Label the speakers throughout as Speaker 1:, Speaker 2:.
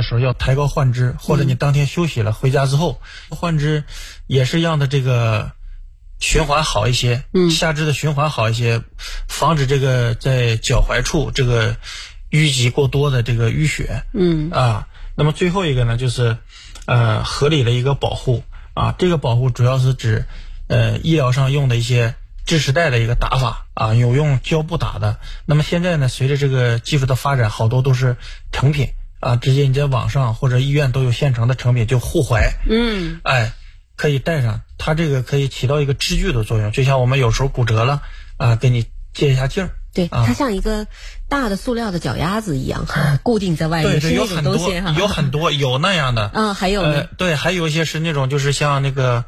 Speaker 1: 的时候要抬高患肢，或者你当天休息了回家之后患肢，也是让的这个循环好一些，下肢的循环好一些，防止这个在脚踝处这个淤积过多的这个淤血。那么最后一个呢，就是合理的一个保护啊，这个保护主要是指医疗上用的一些支持带的一个打法啊，有用胶布打的。那么现在呢，随着这个技术的发展，好多都是成品啊，直接你在网上或者医院都有现成的成品，就护踝，可以带上，它这个可以起到一个支具的作用，就像我们有时候骨折了啊，给你借一下劲儿。
Speaker 2: 对，它像一个大的塑料的脚丫子一样，固定在外面。
Speaker 1: 对，有很多有那样的。
Speaker 2: 还有呢？
Speaker 1: 对，还有一些是那种就是像那个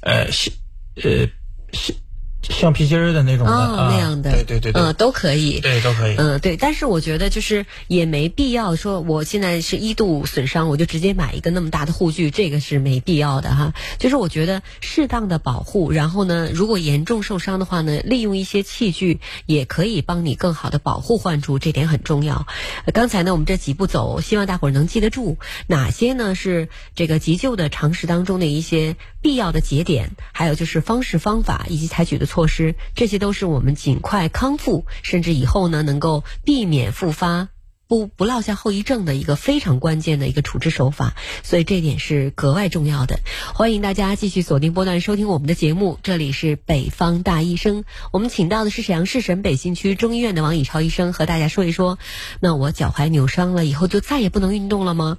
Speaker 1: 橡皮筋儿的那种的
Speaker 2: 那样的。
Speaker 1: 对，
Speaker 2: 都可以。
Speaker 1: 对，都可以。
Speaker 2: 对，但是我觉得就是也没必要说我现在是1度损伤，我就直接买一个那么大的护具，这个是没必要的哈。就是我觉得适当的保护，然后呢，如果严重受伤的话呢，利用一些器具也可以帮你更好的保护患处，这点很重要。刚才呢，我们这几步走，希望大伙儿能记得住哪些呢是这个急救的常识当中的一些必要的节点，还有就是方式方法以及采取的措施，这些都是我们尽快康复，甚至以后呢能够避免复发，不落下后遗症的一个非常关键的一个处置手法，所以这一点是格外重要的。欢迎大家继续锁定波段收听我们的节目，这里是北方大医生，我们请到的是沈阳市省北新区中医院的王以超医生，和大家说一说，那我脚踝扭伤了以后就再也不能运动了吗？